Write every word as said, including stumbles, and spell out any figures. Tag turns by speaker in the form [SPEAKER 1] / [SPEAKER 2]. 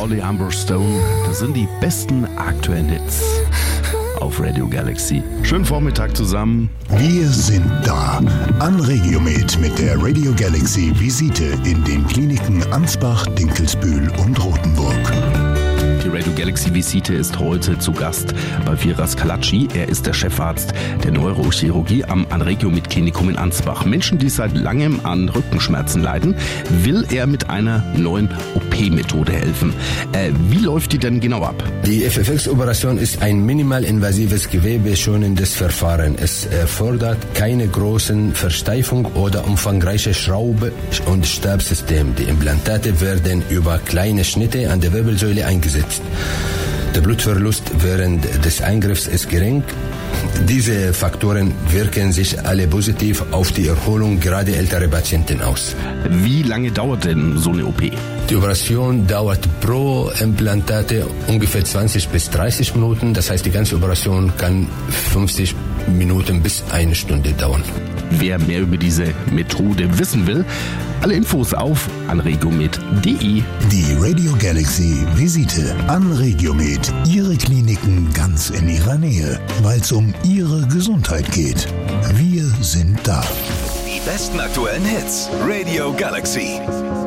[SPEAKER 1] Ollie Humberstone. Das sind die besten aktuellen Hits auf Radio Galaxy. Schönen Vormittag zusammen.
[SPEAKER 2] Wir sind da. Anregiomed mit der Radio Galaxy Visite in den Kliniken Ansbach, Dinkelsbühl und Rothenburg.
[SPEAKER 1] Die Radio Galaxy Visite ist heute zu Gast bei Firas Kalaci. Er ist der Chefarzt der Neurochirurgie am Anregiomed Klinikum in Ansbach. Menschen, die seit langem an Rückenschmerzen leiden, will er mit einer neuen O P-Methode helfen. Äh, wie läuft die denn genau ab?
[SPEAKER 3] Die F F X-Operation ist ein minimalinvasives gewebeschonendes Verfahren. Es erfordert keine großen Versteifung oder umfangreiche Schraube- und Stabsystem. Die Implantate werden über kleine Schnitte an der Wirbelsäule eingesetzt. Der Blutverlust während des Eingriffs ist gering. Diese Faktoren wirken sich alle positiv auf die Erholung gerade älterer Patienten aus.
[SPEAKER 1] Wie lange dauert denn so eine O P?
[SPEAKER 3] Die Operation dauert pro Implantate ungefähr zwanzig bis dreißig Minuten. Das heißt, die ganze Operation kann fünfzig Minuten bis eine Stunde dauern.
[SPEAKER 1] Wer mehr über diese Methode wissen will, alle Infos auf anregiomed punkt de.
[SPEAKER 2] Die Radio Galaxy Visite. Anregiomed. Ihre Kliniken ganz in Ihrer Nähe, weil es um Ihre Gesundheit geht. Wir sind da.
[SPEAKER 4] Die besten aktuellen Hits. Radio Galaxy.